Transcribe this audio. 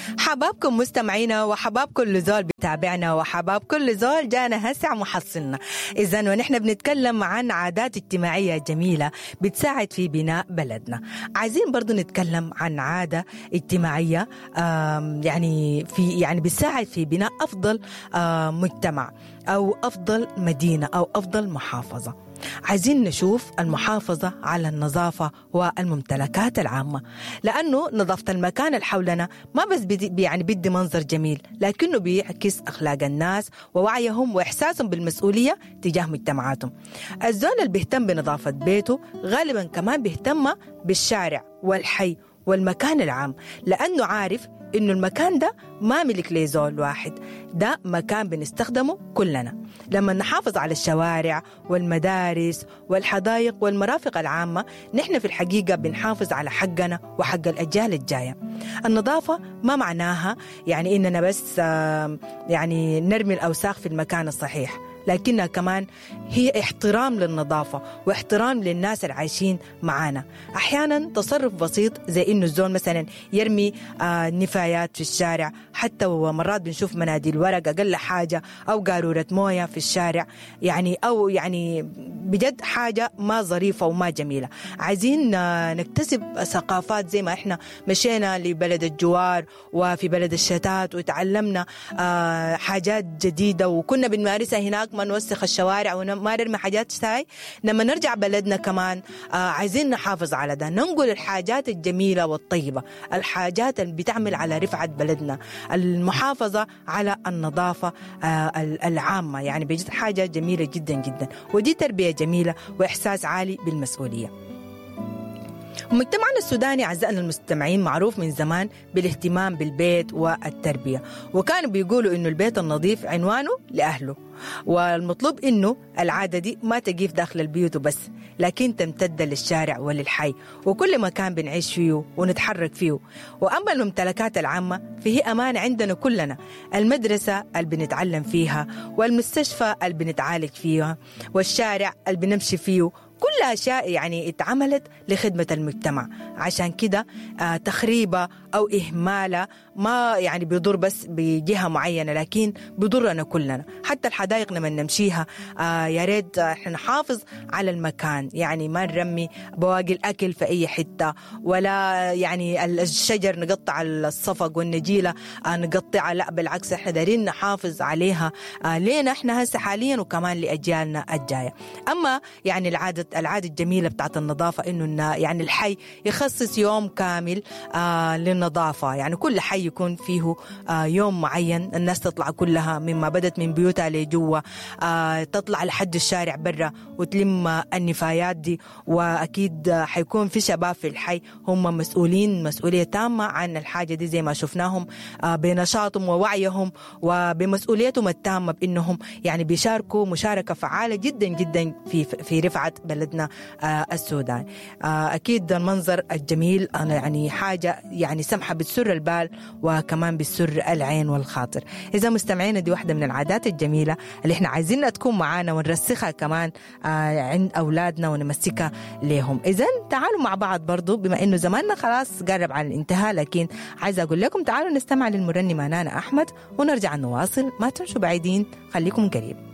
حبابكم مستمعينا وحباب كل زول بتابعنا وحباب كل زول جانا هسع محصلنا. إذن ونحن بنتكلم عن عادات اجتماعية جميلة بتساعد في بناء بلدنا. عايزين برضو نتكلم عن عادة اجتماعية يعني بتساعد في بناء أفضل مجتمع أو أفضل مدينة أو أفضل محافظة. عايزين نشوف المحافظة على النظافة والممتلكات العامة، لأنه نظافة المكان اللي حولنا ما بس بدي منظر جميل، لكنه بيعكس أخلاق الناس ووعيهم وإحساسهم بالمسؤولية تجاه مجتمعاتهم. الزول اللي بيهتم بنظافة بيته غالبا كمان بيهتم بالشارع والحي والمكان العام، لأنه عارف إنه المكان ده ما ملك لزول واحد، ده مكان بنستخدمه كلنا. لما نحافظ على الشوارع والمدارس والحدائق والمرافق العامة، نحن في الحقيقة بنحافظ على حقنا وحق الأجيال الجاية. النظافة ما معناها يعني إننا بس يعني نرمي الأوساخ في المكان الصحيح، لكنها كمان هي احترام للنظافة واحترام للناس العايشين معانا. أحيانا تصرف بسيط زي إنه الزول مثلا يرمي نفايات في الشارع، حتى ومرات بنشوف مناديل ورق أقل حاجة أو قارورة موية في الشارع، أو بجد حاجة ما ظريفة وما جميلة. عايزين نكتسب ثقافات زي ما إحنا مشينا لبلد الجوار وفي بلد الشتات وتعلمنا حاجات جديدة وكنا بنمارسها هناك، ما نوسخ الشوارع وما نرمي حاجات ساي. لما نرجع بلدنا كمان عايزين نحافظ على ده، ننقل الحاجات الجميلة والطيبة، الحاجات اللي بتعمل على رفعة بلدنا، المحافظة على النظافة العامة. يعني بجد حاجة جميلة جدا جدا، ودي تربية جميلة وإحساس عالي بالمسؤولية. مجتمعنا السوداني أعزائنا المستمعين معروف من زمان بالاهتمام بالبيت والتربية، وكانوا بيقولوا إنه البيت النظيف عنوانه لأهله، والمطلوب إنه العادة دي ما تقيف داخل البيوت بس، لكن تمتد للشارع وللحي وكل مكان بنعيش فيه ونتحرك فيه. وأما الممتلكات العامة فهي أمانة عندنا كلنا، المدرسة اللي بنتعلم فيها والمستشفى اللي بنتعالج فيها والشارع اللي بنمشي فيه، كل أشياء يعني اتعملت لخدمة المجتمع. عشان كده تخريبها أو إهمالها ما يعني بيضر بس بجهة معينة، لكن بيضرنا كلنا. حتى الحدائق لما نمشيها يا ريت احنا نحافظ على المكان، يعني ما نرمي بواقي الأكل في أي حتة، ولا يعني الشجر نقطع الصفق والنجيلة نقطعها، لا بالعكس احنا دارين نحافظ عليها لينا احنا هسه حاليا وكمان لأجيالنا الجاية. أما يعني العادة الجميلة بتاعت النظافة إنه يعني الحي يخصص يوم كامل للنظافة، يعني كل حي يكون فيه يوم معين الناس تطلع كلها مما بدت من بيوتها لجوا، تطلع لحد الشارع برا وتلم النفايات دي. وأكيد حيكون في شباب في الحي هم مسؤولين مسؤولية تامة عن الحاجة دي، زي ما شفناهم بنشاطهم ووعيهم وبمسؤوليتهم التامة بإنهم يعني بيشاركوا مشاركة فعالة جدا جدا في رفعة بلدنا السودان. أكيد المنظر الجميل يعني حاجة يعني سمحة بتسر البال وكمان بتسر العين والخاطر. إذا مستمعين دي واحدة من العادات الجميلة اللي إحنا عايزينها تكون معانا ونرسخها كمان عند أولادنا ونمسكها لهم. إذن تعالوا مع بعض برضو، بما إنه زماننا خلاص قرب على الانتهاء، لكن عايزة أقول لكم تعالوا نستمع للمرنمة نانا أحمد ونرجع نواصل. ما تمشوا بعيدين، خليكم قريب.